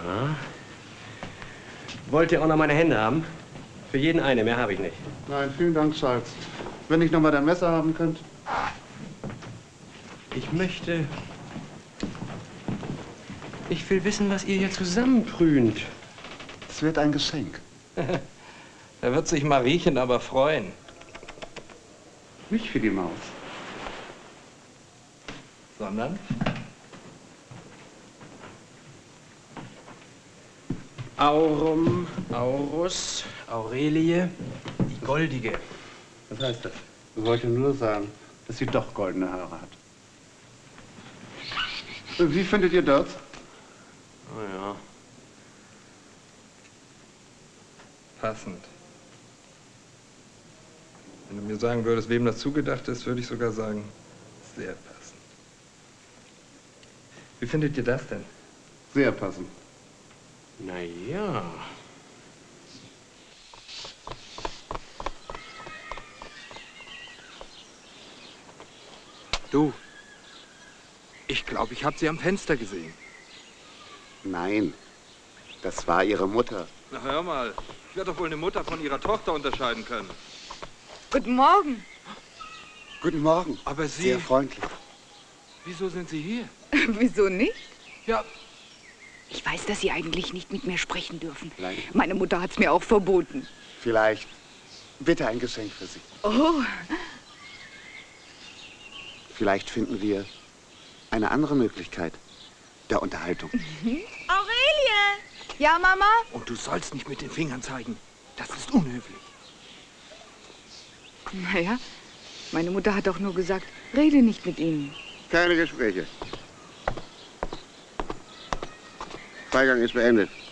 Aha. Wollt ihr auch noch meine Hände haben? Für jeden eine, mehr habe ich nicht. Nein, vielen Dank, Charles. Wenn ich noch mal dein Messer haben könnte. Ich will wissen, was ihr hier zusammenprünt. Es wird ein Geschenk. Da wird sich Mariechen aber freuen. Nicht für die Maus. Sondern? Aurum, Aurus, Aurelie, die Goldige. Was heißt das? Ich wollte nur sagen, dass sie doch goldene Haare hat. Wie findet ihr das? Oh ja. Passend. Wenn du mir sagen würdest, wem das zugedacht ist, würde ich sogar sagen, sehr passend. Wie findet ihr das denn? Sehr passend. Na ja. Du, ich glaube, ich habe sie am Fenster gesehen. Nein, das war ihre Mutter. Na hör mal, ich werde doch wohl eine Mutter von ihrer Tochter unterscheiden können. Guten Morgen. Guten Morgen. Aber Sie... Sehr freundlich. Wieso sind Sie hier? Wieso nicht? Ja, Ich weiß, dass Sie eigentlich nicht mit mir sprechen dürfen. Nein. Meine Mutter hat es mir auch verboten. Vielleicht. Bitte ein Geschenk für Sie. Oh, Vielleicht finden wir eine andere Möglichkeit der Unterhaltung. Aurelie! Ja, Mama? und du sollst nicht mit den Fingern zeigen. Das ist unhöflich. Naja, meine Mutter hat doch nur gesagt, rede nicht mit ihnen. Keine Gespräche. Freigang ist beendet.